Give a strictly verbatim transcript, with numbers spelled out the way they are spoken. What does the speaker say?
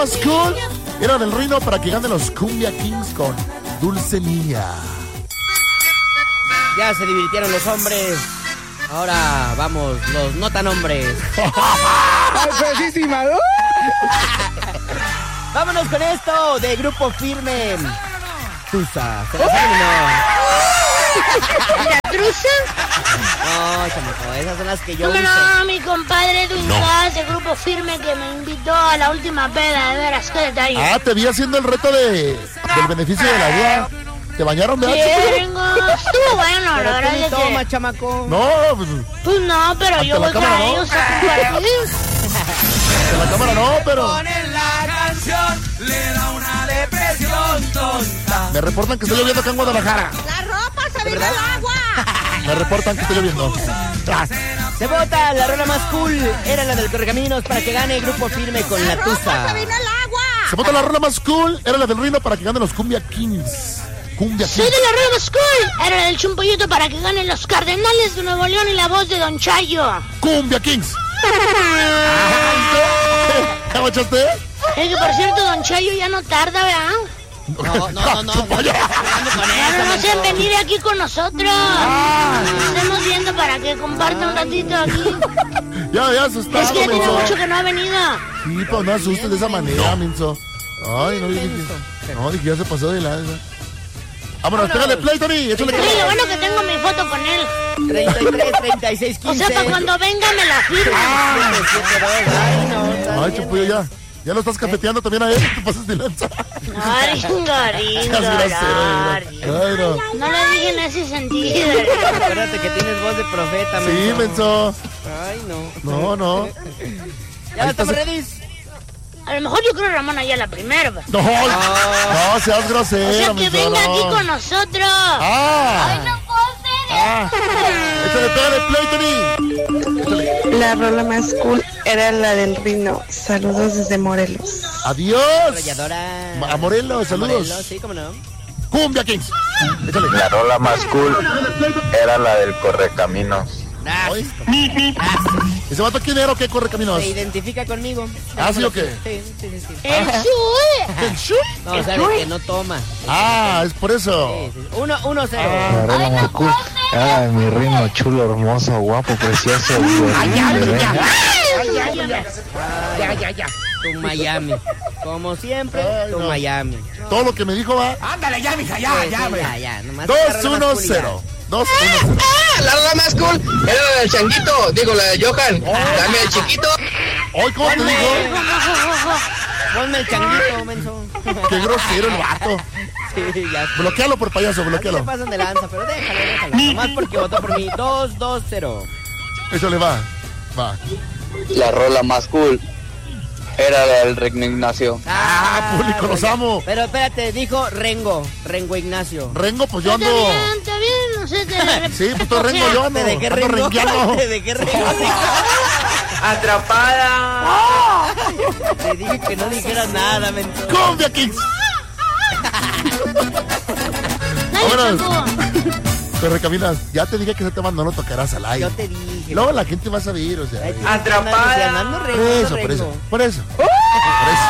School era del Rino para que ganen los Cumbia Kings con Dulce Mía. Ya se divirtieron los hombres. Ahora vamos, los no tan hombres. ¡Famosísima! Vámonos con esto de Grupo Firme. Tusa, ¿se la saben o no? ¿La truza? No, chamaco, esas son las que yo No, uso. no, mi compadre Edwin Cass de Grupo Firme que me invitó a la última peda, de veras, qué detalle. Ah, te vi haciendo el reto de del beneficio de la vida. ¿Te bañaron, Sí, verdad? Ringo, estuvo bueno, la Pero tú verdad ni es toma, que... chamaco. No, pues, Pues no, pero Ante yo la voy con cámara, ¿no? ellos a compartir. en la cámara no, pero Ponen la canción, le da una depresión tonta. me reportan que está lloviendo acá en Guadalajara. La ropa se vino al agua. Me reportan que está lloviendo. Ah, Se vota, la rola más cool era la del Correcaminos para que gane Grupo Firme con la La ropa Tusa. se vino al agua. se vota la rola más cool, era la del Rino para que ganen los Cumbia Kings. Cumbia Soy Kings. de la Red School. Era la del Chumpollito para que ganen los Cardenales de Nuevo León y la voz de Don Chayo. Cumbia Kings. ¿Qué guachaste? Es que por cierto, Don Chayo ya no tarda, ¿verdad? No, no, no, no. Vaya. Ahora no sé en venir aquí con nosotros. Estamos viendo para que comparta un ratito aquí. Ya, ya asustado, Es que tiene menso. mucho que no ha venido. Sí, pues no asustes de esa manera, menso. Ay, no, dije que... No, dije que ya se pasó de lanza. Vámonos, pégale play, Tony. Échale Sí, que... lo bueno que tengo mi foto con él. treinta y tres, treinta y seis, O quince. sea, para cuando venga me la firma. Ay, no, está Ay, bien, Chupullo, ya. Ya lo estás cafeteando también a él. Te pasas de lanza. Ay, ringo, Seas grosero, ringo. Ay, no. No le dije en ese sentido. Acuérdate que tienes voz de profeta, Sí, menso. menso. Ay, no. No, no. ¿Ya Ahí estamos está. ready? A lo mejor yo creo Ramona ya la primera. ¿va? No, no seas grosero, O sea, que menso, venga no. aquí con nosotros. Ah. No puedo ser. Ah. Échale, pégale play, Tony. La rola más cool era la del Rino. Saludos desde Morelos. Adiós. Rayadora. A Morelos, saludos. Morelos, sí, cómo no. Cumbia Kings. Échale. La rola más cool era la del Correcaminos. Gracias. ¿Ese vato quién era o qué corre caminos? Se identifica conmigo. ¿Ah, sí o qué? Sí, sí, sí. sí. El Sue. ¿El Shu? No, o sea, de que no toma. Ah, es por eso. Sí, sí. Uno, uno, cero. La rola más cool era la de mi Rino, chulo, hermoso, guapo, precioso. Ya, ya, ya. Tu Miami. Como siempre, Ay, tu no. Miami. Todo lo que me dijo va Ándale ya, mija, ya, Sí, ya, sí, me. ya, ya. Nomás dos agarra la uno masculinidad. cero. dos uno cero. La rola más cool era la del Changuito, digo, la de Johan. Dame al chiquito. Hoy, ¿cómo te Ponme, dijo? ponme el changuito, menso. Qué grosero el vato. Sí, ya. Bloquealo por payaso, A mí bloquealo. se pasan de lanza, pero déjalo, déjalo. Nomás porque votó por mí. dos dos cero. Échale, va. Va. La rola más cool era la del Regno Ignacio. Ah, público, los amo. Pero espérate, dijo Rengo. Rengo Ignacio. Rengo, pues yo Está ando. bien, está bien, no sé. Te... Sí, pues estoy rengo yo ando. ¿Te dejé Ando Rengo? rengueando. ¿Te dejé Rengo? Atrapada. Te dije que no dijeras nada, menso. Cumbia Kings. Dale, Vámonos. Chapo. Pero Caminas, ya te dije que ese tema no lo tocarás al aire. Yo te dije. Luego la gente va a saber, o sea. Ay, ya. Atrapada. Andando Por Rengo, eso, por Rengo. eso, por eso. Por eso.